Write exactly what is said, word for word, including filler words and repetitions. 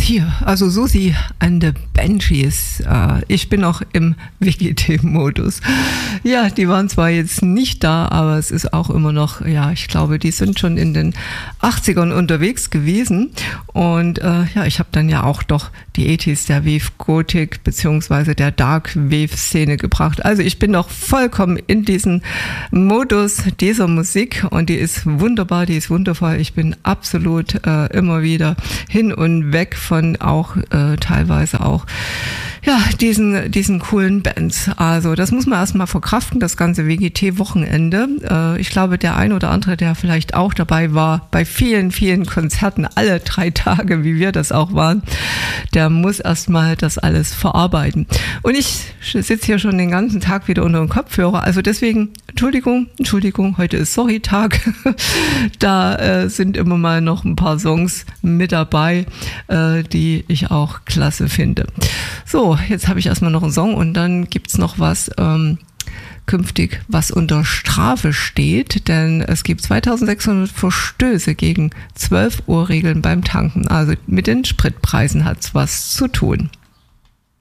hier, also Susi and the Banshees. Äh, ich bin noch im W G T-Modus. Ja, die waren zwar jetzt nicht da, aber es ist auch immer noch, ja, ich glaube, die sind schon in den achtzigern unterwegs gewesen. Und äh, ja, ich habe dann ja auch doch die achtziger der Wave Gothic beziehungsweise der Dark Wave Szene gebracht. Also ich bin noch vollkommen in diesem Modus dieser Musik und die ist wunderbar, die ist wundervoll. Ich bin absolut äh, immer wieder hin und weg von auch äh, teilweise auch ja, diesen, diesen coolen Bands. Also das muss man erstmal verkraften, das ganze W G T-Wochenende. Äh, ich glaube, der ein oder andere, der vielleicht auch dabei war, bei vielen, vielen Konzerten, alle drei Tage, wie wir das auch waren, der muss erstmal das alles verarbeiten. Und ich sitze hier schon den ganzen Tag wieder unter dem Kopfhörer. Also deswegen, Entschuldigung, Entschuldigung, heute ist Sorry-Tag. Da äh, sind immer mal noch ein paar Songs mit dabei, äh, die ich auch klasse finde. So, jetzt habe ich erstmal noch einen Song und dann gibt's noch was ähm, künftig, was unter Strafe steht, denn es gibt zweitausendsechshundert Verstöße gegen zwölf Uhr Regeln beim Tanken. Also mit den Spritpreisen hat's was zu tun.